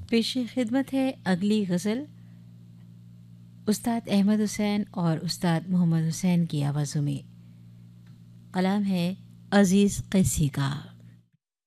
पेश खिदमत है अगली गज़ल उस्ताद अहमद हुसैन और उस्ताद मोहम्मद हुसैन की आवाज़ों में। कलाम है अज़ीज़ कैसी का।